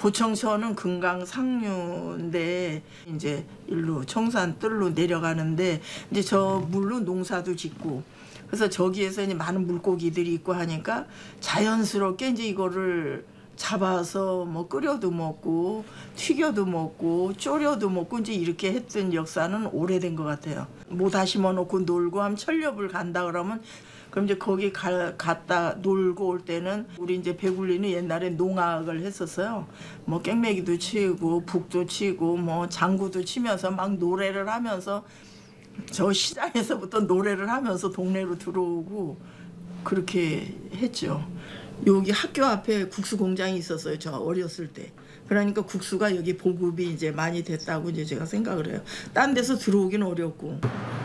보청천은 금강 상류인데 이제 일로 청산 뜰로 내려가는데 이제 저 물로 농사도 짓고 그래서 저기에서 이제 많은 물고기들이 있고 하니까 자연스럽게 이제 이거를 잡아서 뭐 끓여도 먹고 튀겨도 먹고 졸여도 먹고 이제 이렇게 했던 역사는 오래된 것 같아요. 뭐 다 심어놓고 놀고 하면 철렵을 간다 그러면 그럼 이제 거기 갔다 놀고 올 때는 우리 이제 배굴리는 옛날에 농악을 했었어요. 뭐 깽매기도 치고 북도 치고 뭐 장구도 치면서 막 노래를 하면서 저 시장에서부터 노래를 하면서 동네로 들어오고 그렇게 했죠. 여기 학교 앞에 국수 공장이 있었어요. 저 어렸을 때. 그러니까 국수가 여기 보급이 이제 많이 됐다고 이제 제가 생각을 해요. 딴 데서 들어오긴 어렵고.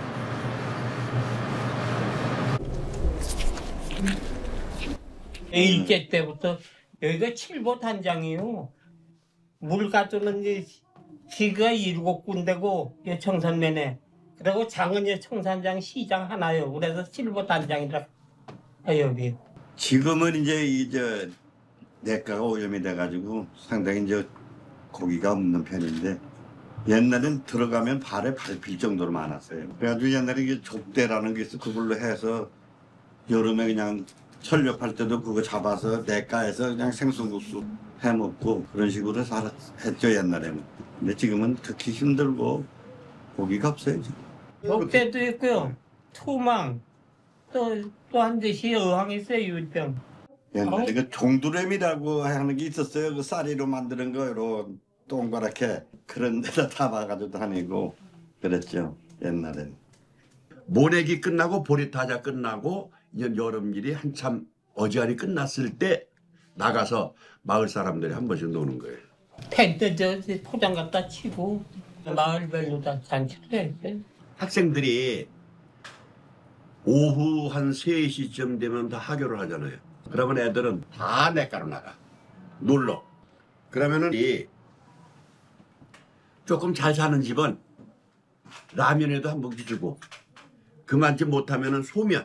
일제 때부터 여기가 칠보 단장이요. 물 가져오는 시가 7군데고 청산 내내. 그리고 장은 청산장 시장 하나요. 그래서 칠보 단장이라 여기. 지금은 이제 냇가가 오염이 돼가지고 상당히 이제 고기가 없는 편인데 옛날엔 들어가면 발에 밟힐 정도로 많았어요. 그래가지고 옛날에 이게 족대라는 게 있어 그걸로 해서 여름에 그냥 철렵할 때도 그거 잡아서 냇가에서 그냥 생선국수 해먹고 그런 식으로 했죠 옛날에는. 근데 지금은 극히 힘들고 고기가 없어요 지금. 족대도 있고요. 투망 또 한 듯이 어항 있어요 유병. 옛날에 그 종두램이라고 하는 게 있었어요. 그 쌀이로 만드는 거 이런 동그랗게 그런 데다 담아가지고 다니고 그랬죠 옛날엔. 모내기 끝나고 보리타자 끝나고 이제 여름일이 한참 어지간히 끝났을 때 나가서 마을 사람들이 한 번씩 노는 거예요. 텐트 포장 갖다 치고 마을별로 다 잔치를 했어요. 학생들이 오후 한 3시쯤 되면 다 하교를 하잖아요. 그러면 애들은 다 냇가로 나가 놀러. 그러면은 조금 잘 사는 집은 라면에도 한 봉지 주고 그만큼 못하면은 소면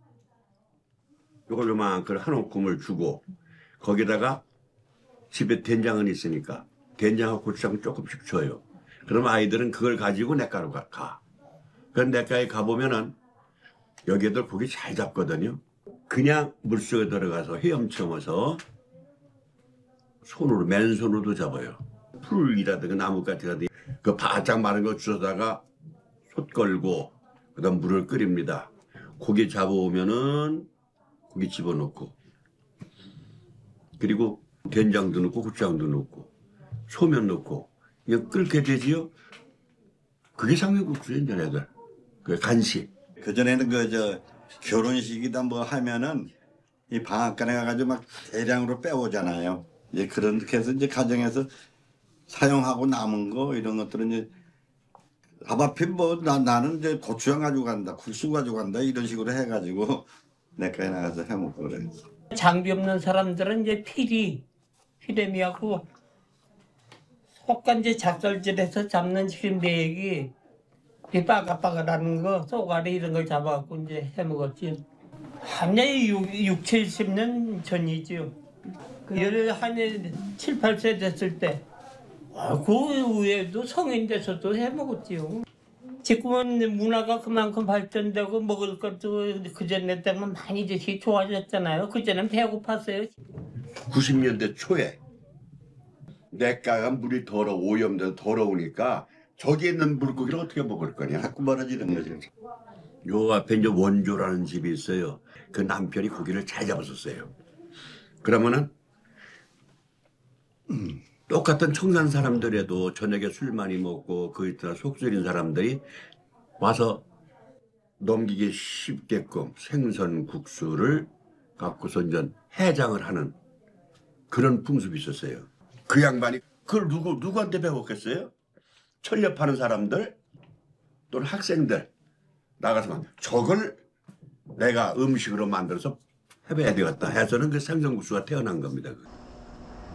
요걸 요만큼 한 움큼을 주고 거기다가 집에 된장은 있으니까 된장하고 고추장 조금씩 줘요. 그럼 아이들은 그걸 가지고 냇가로 가. 그 냇가에 가보면은 여기들 고기 잘 잡거든요. 그냥 물속에 들어가서 헤엄쳐서 손으로 맨손으로도 잡아요. 풀이라든가 나무 같은 그 바짝 마른 거 주워다가 솥 걸고 그다음 물을 끓입니다. 고기 잡아오면은 고기 집어넣고 그리고 된장도 넣고 고추장도 넣고 소면 넣고 이거 끓게 되지요. 그게 상명국수예요 얘네들. 그 간식. 그전에는 결혼식이다 뭐 하면은 이 방앗간에 가가지고 막 대량으로 빼오잖아요. 이제 그렇게 해서 이제 가정에서 사용하고 남은 거 이런 것들은 이제 앞에 나는 이제 고추장 가지고 간다, 국수 가지고 간다 이런 식으로 해가지고 냇가에 나가서 해먹고 그래. 장비 없는 사람들은 이제 피레미하고 속간지 작살질해서 잡는 매액이 이 빠가빠가라는 거, 쏘가리 이런 걸 잡아갖고 이제 해먹었지. 한년이 70년 전이지요. 한 7, 8세 됐을 때, 그 위에도 성인 돼서도 해먹었지요. 지금은 문화가 그만큼 발전되고 먹을 것도 그전에 때문에 많이 이제 좋아졌잖아요. 그전엔 배고팠어요. 90년대 초에 냇가가 물이 오염돼서 더러우니까 저기 있는 물고기를 어떻게 먹을 거냐. 자꾸 멀어지는 거죠. 요 앞에 이제 원조라는 집이 있어요. 그 남편이 고기를 잘 잡았었어요. 그러면은 똑같은 청산 사람들에도 저녁에 술 많이 먹고 그 있더라 속 쓰린 사람들이 와서 넘기기 쉽게끔 생선 국수를 갖고서 이제 해장을 하는 그런 풍습이 있었어요. 그 양반이 그걸 누구한테 배웠겠어요? 철렵하는 사람들 또는 학생들 나가서 저걸 내가 음식으로 만들어서 해봐야 되겠다 해서는 그 생선국수가 태어난 겁니다.